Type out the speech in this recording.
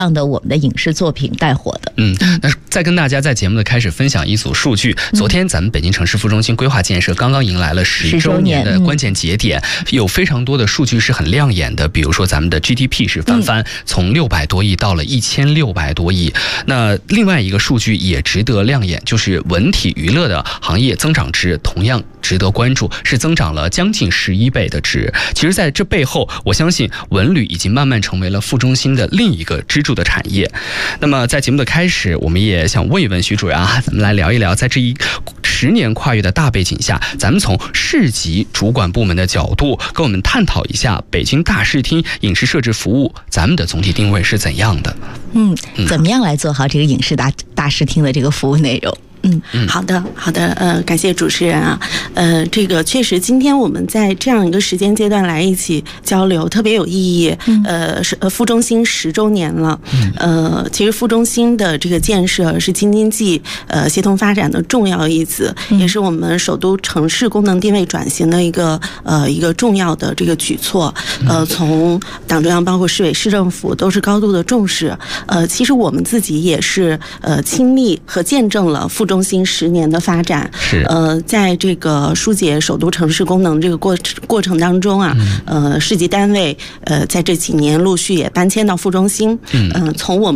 样的我们的影视作品带火的。 那再跟大家在节目的开始分享一组数据。昨天咱们北京城市副中心规划建设刚刚迎来了10周年的关键节点，有非常多的数据是很亮眼的，比如说咱们的 GDP 是翻从600多亿到了1600多亿。那另外一个数据也值得亮眼，就是文体娱乐的行业增长值同样值得关注，是增长了将近11倍的值。其实在这背后，我相信文旅已经慢慢成为了副中心的另一个支柱的产业。那么在节目的开始，我们也想问一问徐主任啊，咱们来聊一聊，在这一10年跨越的大背景下，咱们从市级主管部门的角度跟我们探讨一下北京大视听影视设置服务，咱们的总体定位是怎样的？ 怎么样来做好这个影视大视听的这个服务内容？ 好的，感谢主持人啊，这个确实今天我们在这样一个时间阶段来一起交流，特别有意义。副中心10周年了，其实副中心的这个建设是京津冀协同发展的重要一子，也是我们首都城市功能定位转型的一个重要的这个举措。从党中央包括市委市政府都是高度的重视。其实我们自己也是亲历和见证了副中心10年的发展。在这个疏解首都城市功能这个过程当中啊，市级单位在这几年陆续也搬迁到副中心。从我们